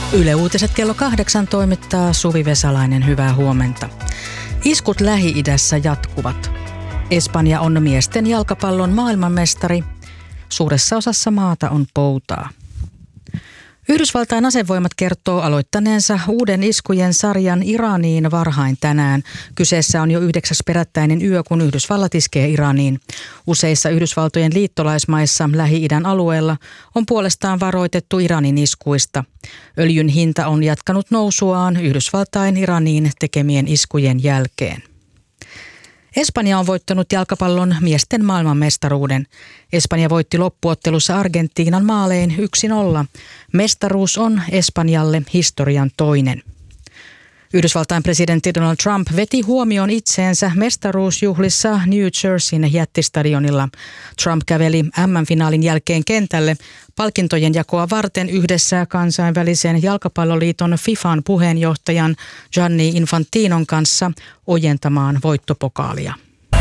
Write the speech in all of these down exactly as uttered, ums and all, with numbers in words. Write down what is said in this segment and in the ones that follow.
Yle Uutiset kello kahdeksan toimittaa Suvi Vesalainen. Hyvää huomenta. Iskut Lähi-idässä jatkuvat. Espanja on miesten jalkapallon maailmanmestari. Suuressa osassa maata on poutaa. Yhdysvaltain asevoimat kertoo aloittaneensa uuden iskujen sarjan Iraniin varhain tänään. Kyseessä on jo yhdeksäs perättäinen yö, kun Yhdysvallat iskee Iraniin. Useissa Yhdysvaltojen liittolaismaissa Lähi-idän alueella on puolestaan varoitettu Iranin iskuista. Öljyn hinta on jatkanut nousuaan Yhdysvaltain Iraniin tekemien iskujen jälkeen. Espanja on voittanut jalkapallon miesten maailmanmestaruuden. Espanja voitti loppuottelussa Argentiinan maalein yksi nolla. Mestaruus on Espanjalle historian toinen. Yhdysvaltain presidentti Donald Trump veti huomioon itseensä mestaruusjuhlissa New Jerseyn jättistadionilla. Trump käveli äm äm-finaalin jälkeen kentälle palkintojen jakoa varten yhdessä kansainvälisen jalkapalloliiton FIFAn puheenjohtajan Gianni Infantinon kanssa ojentamaan voittopokaalia.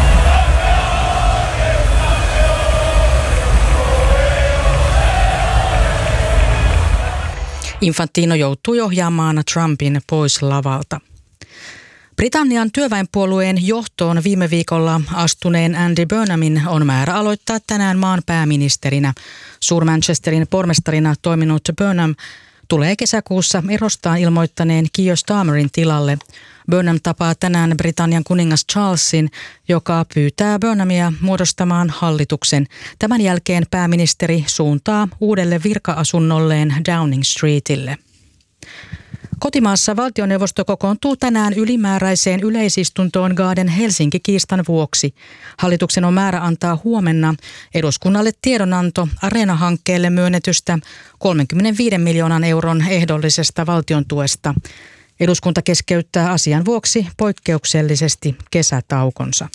Infantino joutui ohjaamaan Trumpin pois lavalta. Britannian työväenpuolueen johtoon viime viikolla astuneen Andy Burnhamin on määrä aloittaa tänään maan pääministerinä. Suur-Manchesterin pormestarina toiminut Burnham tulee kesäkuussa erostaan ilmoittaneen Keir Starmerin tilalle. Burnham tapaa tänään Britannian kuningas Charlesin, joka pyytää Burnhamia muodostamaan hallituksen. Tämän jälkeen pääministeri suuntaa uudelle virka-asunnolleen Downing Streetille. Kotimaassa valtioneuvosto kokoontuu tänään ylimääräiseen yleisistuntoon Gaaden Helsinki-kiistan vuoksi. Hallituksen on määrä antaa huomenna eduskunnalle tiedonanto Areena-hankkeelle myönnetystä kolmekymmentäviisi miljoonan euron ehdollisesta valtiontuesta. Eduskunta keskeyttää asian vuoksi poikkeuksellisesti kesätaukonsa.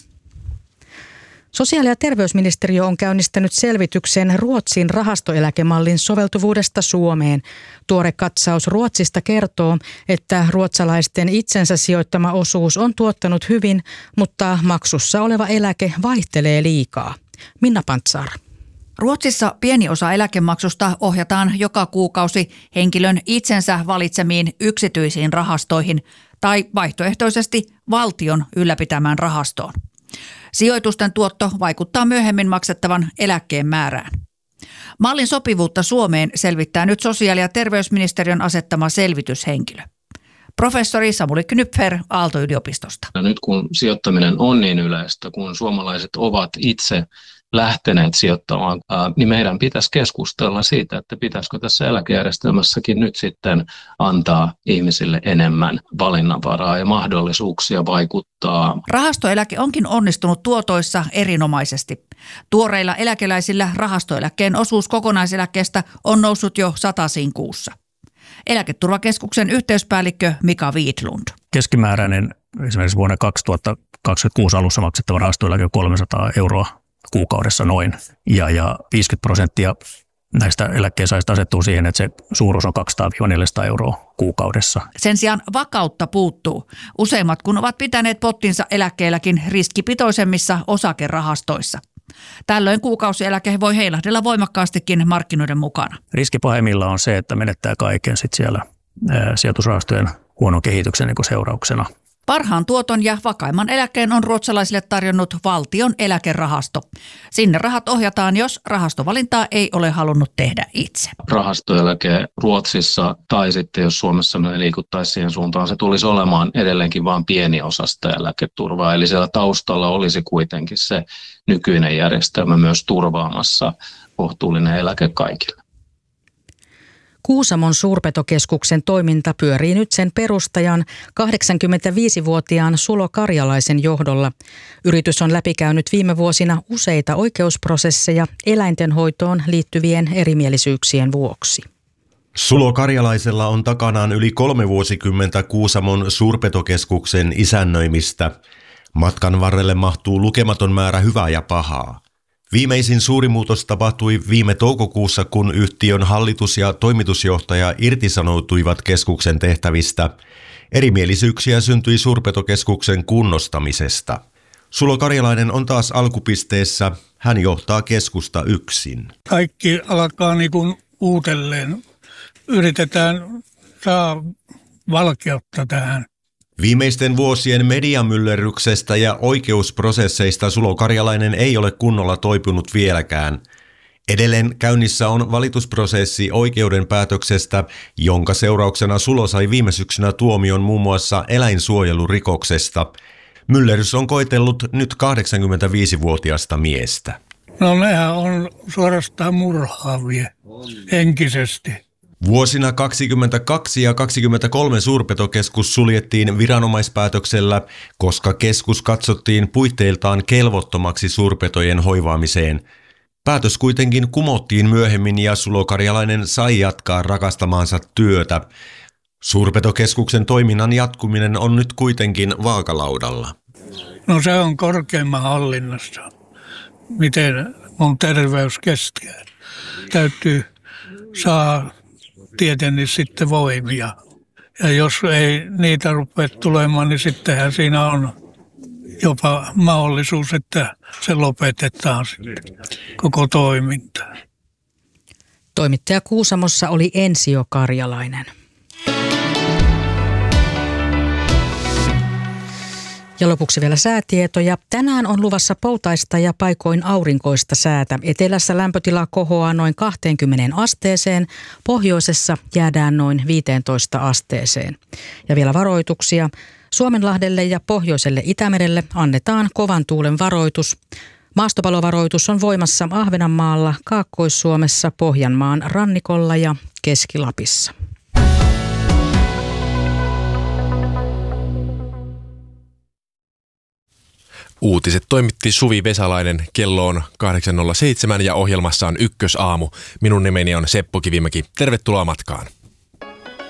Sosiaali- ja terveysministeriö on käynnistänyt selvityksen Ruotsin rahastoeläkemallin soveltuvuudesta Suomeen. Tuore katsaus Ruotsista kertoo, että ruotsalaisten itsensä sijoittama osuus on tuottanut hyvin, mutta maksussa oleva eläke vaihtelee liikaa. Minna Pantsar. Ruotsissa pieni osa eläkemaksusta ohjataan joka kuukausi henkilön itsensä valitsemiin yksityisiin rahastoihin tai vaihtoehtoisesti valtion ylläpitämään rahastoon. Sijoitusten tuotto vaikuttaa myöhemmin maksettavan eläkkeen määrään. Mallin sopivuutta Suomeen selvittää nyt sosiaali- ja terveysministeriön asettama selvityshenkilö. Professori Samuli Knypfer Aalto-yliopistosta. Ja nyt kun sijoittaminen on niin yleistä, kun suomalaiset ovat itse lähteneet sijoittamaan, niin meidän pitäisi keskustella siitä, että pitäisikö tässä eläkejärjestelmässäkin nyt sitten antaa ihmisille enemmän valinnanvaraa ja mahdollisuuksia vaikuttaa. Rahastoeläke onkin onnistunut tuotoissa erinomaisesti. Tuoreilla eläkeläisillä rahastoeläkkeen osuus kokonaiseläkkeestä on noussut jo satasiin kuussa. Eläketurvakeskuksen yhteyspäällikkö Mika Viidlund. Keskimääräinen esimerkiksi vuonna kaksituhattakaksikymmentäkuusi alussa maksettava rahastoeläke on kolmesataa euroa kuukaudessa noin. Ja, ja viisikymmentä prosenttia näistä eläkkeensaajista asettuu siihen, että se suuruus on kaksisataa neljäsataa euroa kuukaudessa. Sen sijaan vakautta puuttuu. Useimmat kun ovat pitäneet pottinsa eläkkeelläkin riskipitoisemmissa osakerahastoissa. Tällöin kuukausieläke voi heilahdella voimakkaastikin markkinoiden mukana. Riski pahimmillaan on se, että menettää kaiken sit siellä ää, sijoitusrahastojen huonon kehityksen niin kuin seurauksena. Parhaan tuoton ja vakaimman eläkkeen on ruotsalaisille tarjonnut valtion eläkerahasto. Sinne rahat ohjataan, jos rahastovalintaa ei ole halunnut tehdä itse. Rahastoeläke Ruotsissa tai sitten jos Suomessa me liikuttaisiin siihen suuntaan, se tulisi olemaan edelleenkin vain pieni osa sitä eläketurvaa. Eli siellä taustalla olisi kuitenkin se nykyinen järjestelmä myös turvaamassa kohtuullinen eläke kaikille. Kuusamon suurpetokeskuksen toiminta pyörii nyt sen perustajan kahdeksankymmentäviisivuotiaan Sulo Karjalaisen johdolla. Yritys on läpikäynyt viime vuosina useita oikeusprosesseja eläintenhoitoon liittyvien erimielisyyksien vuoksi. Sulo Karjalaisella on takanaan yli kolme vuosikymmentä Kuusamon suurpetokeskuksen isännöimistä. Matkan varrelle mahtuu lukematon määrä hyvää ja pahaa. Viimeisin suuri muutos tapahtui viime toukokuussa, kun yhtiön hallitus ja toimitusjohtaja irtisanoutuivat keskuksen tehtävistä. Erimielisyyksiä syntyi suurpetokeskuksen kunnostamisesta. Sulo Karjalainen on taas alkupisteessä. Hän johtaa keskusta yksin. Kaikki alkaa niin kuin uudelleen. Yritetään saa valkeutta tähän. Viimeisten vuosien mediamyllerryksestä ja oikeusprosesseista Sulo Karjalainen ei ole kunnolla toipunut vieläkään. Edelleen käynnissä on valitusprosessi oikeuden päätöksestä, jonka seurauksena Sulo sai viime syksynä tuomion muun muassa eläinsuojelurikoksesta. Myllerrys on koetellut nyt kahdeksankymmentäviisivuotiaasta miestä. No nehän on suorastaan murhaavia henkisesti. Vuosina kaksikymmentäkaksi ja kaksikymmentäkolme suurpetokeskus suljettiin viranomaispäätöksellä, koska keskus katsottiin puitteiltaan kelvottomaksi suurpetojen hoivaamiseen. Päätös kuitenkin kumottiin myöhemmin ja Sulo Karjalainen sai jatkaa rakastamaansa työtä. Suurpetokeskuksen toiminnan jatkuminen on nyt kuitenkin vaakalaudalla. No se on korkeimman hallinnassa. Miten mun terveys kestää? Täytyy saa tietenkin sitten voimia. Ja jos ei niitä rupea tulemaan, niin sittenhän siinä on jopa mahdollisuus, että se lopetetaan sitten koko toiminta. Toimittaja Kuusamossa oli Ensio Karjalainen. Ja lopuksi vielä säätietoja. Tänään on luvassa poutaista ja paikoin aurinkoista säätä. Etelässä lämpötila kohoaa noin kaksikymmentä asteeseen, pohjoisessa jäädään noin viisitoista asteeseen. Ja vielä varoituksia. Suomenlahdelle ja pohjoiselle Itämerelle annetaan kovan tuulen varoitus. Maastopalovaroitus on voimassa Ahvenanmaalla, Kaakkois-Suomessa, Pohjanmaan rannikolla ja Keski-Lapissa. Uutiset toimitti Suvi Vesalainen. Kello on kahdeksan nolla seitsemän ja ohjelmassa on Ykkösaamu. Minun nimeni on Seppo Kivimäki. Tervetuloa matkaan.